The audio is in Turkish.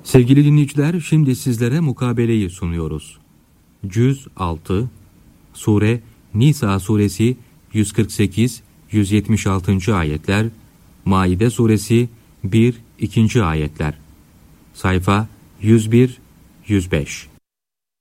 Sevgili dinleyiciler, şimdi sizlere mukabeleyi sunuyoruz. Cüz 6, Sure Nisa suresi 148-176. ayetler, Maide suresi 1-2. ayetler. Sayfa 101-105.